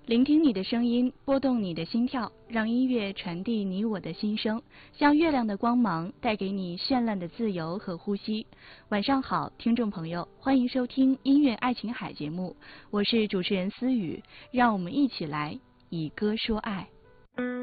聆听你的声音，拨动你的心跳，让音乐传递你我的心声，像月亮的光芒，带给你绚烂的自由和呼吸。晚上好，听众朋友，欢迎收听音乐爱琴海节目，我是主持人思雨，让我们一起来以歌说爱。